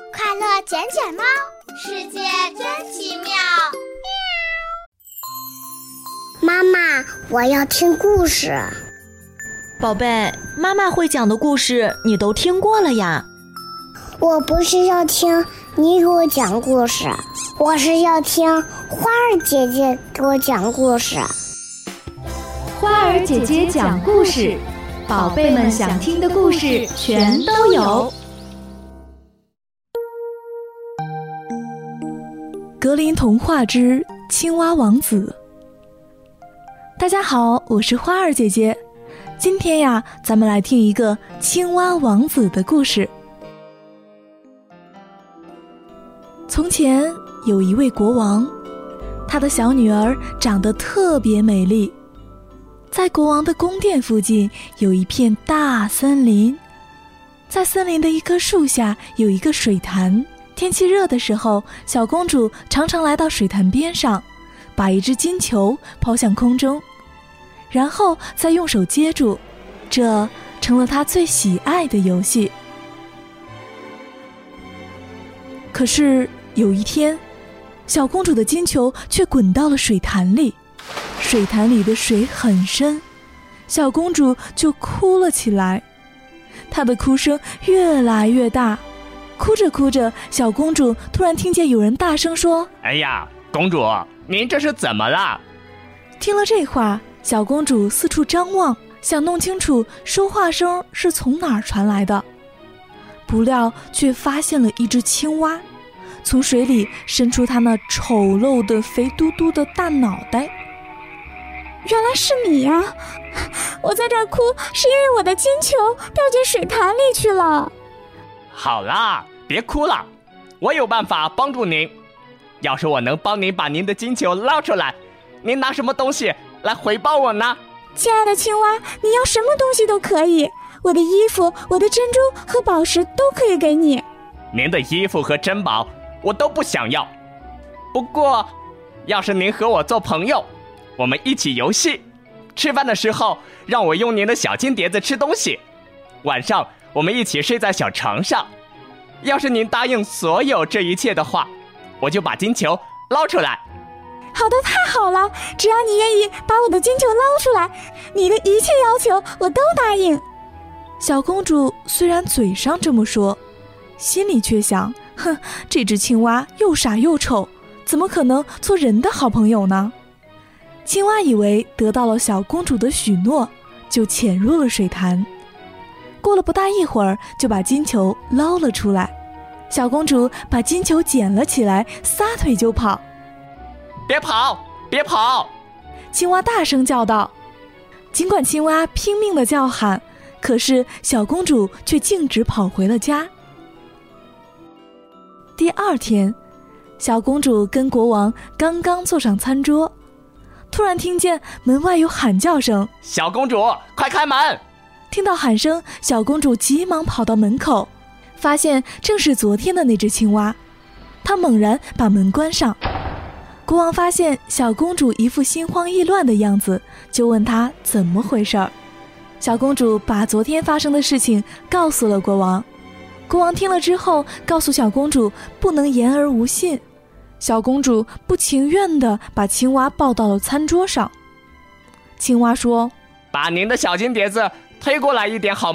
快乐捡捡猫，世界真奇妙。 妈妈，我要听故事。 宝贝，妈妈会讲的故事你都听过了呀。 我不是要听你给我讲故事，我是要听花儿姐姐给我讲故事。 花儿姐姐讲故事，宝贝们想听的故事全都有。 格林童话之青蛙王子。大家好，我是花儿姐姐。今天呀，咱们来听一个青蛙王子的故事。从前有一位国王，他的小女儿长得特别美丽。在国王的宫殿附近有一片大森林，在森林的一棵树下有一个水潭。天气热的时候，小公主常常来到水潭边上，把一只金球抛向空中，然后再用手接住，这成了她最喜爱的游戏。可是有一天，小公主的金球却滚到了水潭里，水潭里的水很深，小公主就哭了起来。她的哭声越来越大，哭着哭着，小公主突然听见有人大声说：“ 哎呀，公主，您这是怎么了？” 听了这话，小公主四处张望，想弄清楚说话声是从哪儿传来的，不料却发现了一只青蛙，从水里伸出它那丑陋的肥嘟嘟的大脑袋。 原来是你呀！我在这儿哭是因为我的金球掉进水潭里去了。 好啦，别哭了，我有办法帮助您。要是我能帮您把您的金球捞出来，您拿什么东西来回报我呢？ 亲爱的青蛙，你要什么东西都可以，我的衣服、我的珍珠和宝石都可以给你。 您的衣服和珍宝我都不想要，不过要是您和我做朋友，我们一起游戏，吃饭的时候让我用您的小金碟子吃东西，晚上我们一起睡在小床上。要是您答应所有这一切的话，我就把金球捞出来。 好的，太好了，只要你愿意把我的金球捞出来，你的一切要求我都答应。 小公主虽然嘴上这么说，心里却想，哼，这只青蛙又傻又丑，怎么可能做人的好朋友呢？青蛙以为得到了小公主的许诺，就潜入了水潭。过了不大一会儿，就把金球捞了出来。小公主把金球捡了起来，撒腿就跑。 别跑，别跑！ 青蛙大声叫道。尽管青蛙拼命地叫喊，可是小公主却径直跑回了家。第二天，小公主跟国王刚刚坐上餐桌，突然听见门外有喊叫声：“ 小公主，快开门！” 听到喊声，小公主急忙跑到门口，发现正是昨天的那只青蛙。她猛然把门关上。国王发现小公主一副心慌意乱的样子，就问她怎么回事儿。小公主把昨天发生的事情告诉了国王。国王听了之后，告诉小公主不能言而无信。小公主不情愿地把青蛙抱到了餐桌上。青蛙说：“ 把您的小金碟子推过来一点好吗？”